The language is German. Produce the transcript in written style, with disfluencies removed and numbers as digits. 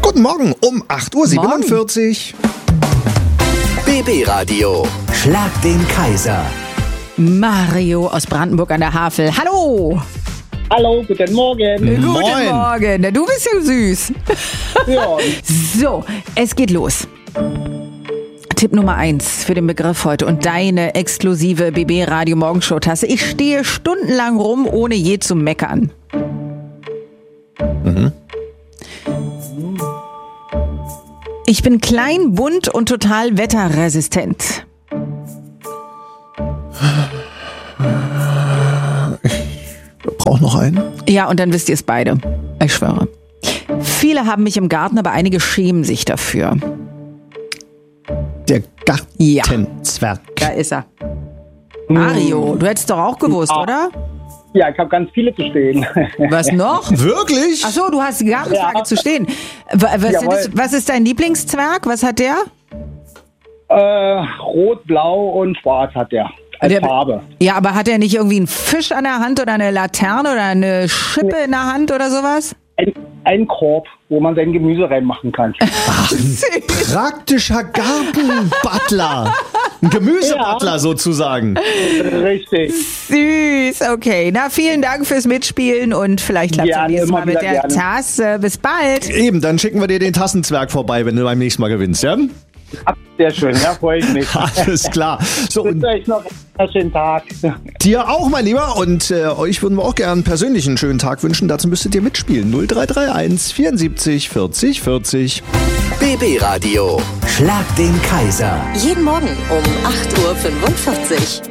Guten Morgen um 8:47 Uhr. BB Radio. Schlag den Kaiser. Mario aus Brandenburg an der Havel. Hallo! Hallo, guten Morgen. Guten Morgen. Na, du bist ja süß. Ja, So, es geht los. Tipp Nummer 1 für den Begriff heute und deine exklusive BB Radio Morgenshow-Tasse. Ich stehe stundenlang rum, ohne je zu meckern. Ich bin klein, bunt und total wetterresistent. Braucht noch einen? Ja, und dann wisst ihr es beide. Ich schwöre. Viele haben mich im Garten, aber einige schämen sich dafür. Der Gartenzwerg. Da ist er. Mario, du hättest doch auch gewusst, oder? ja, ich habe ganz viele zu stehen. Was noch? Wirklich? Ach so, du hast Gartenzwerge Ja. zu stehen. Was ist dein Lieblingszwerg? Was hat der? Rot, Blau und Schwarz hat der als Der- Farbe. Ja, aber hat er nicht irgendwie einen Fisch an der Hand oder eine Laterne oder eine Schippe in der Hand oder sowas? Ein Korb, wo man sein Gemüse reinmachen kann. Praktischer Gartenbutler. Ein Gemüsebutler sozusagen. Richtig. Süß, okay. Na, vielen Dank fürs Mitspielen und vielleicht klappt es Gerne, nächstes immer Mal mit wieder der gerne. Tasse. Bis bald. Eben, dann schicken wir dir den Tassenzwerg vorbei, wenn du beim nächsten Mal gewinnst, ja? Sehr schön, ja, freue ich mich. Alles klar. So, Ich wünsche euch noch einen schönen Tag. dir auch, mein Lieber. Und euch würden wir auch gerne persönlich einen schönen Tag wünschen. Dazu müsstet ihr mitspielen. 0331 74 40 40. BB Radio. Schlag den Kaiser. Jeden Morgen um 8:45 Uhr.